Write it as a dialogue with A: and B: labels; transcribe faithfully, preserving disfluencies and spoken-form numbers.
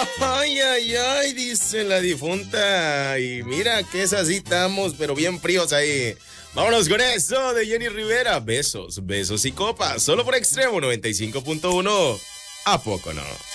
A: Ay, ay, ay, dice la difunta. Y mira que es así, estamos, pero bien fríos ahí. Vámonos con eso de Jenny Rivera. Besos, besos y copas. Solo por Extremo noventa y cinco punto uno. ¿A poco no?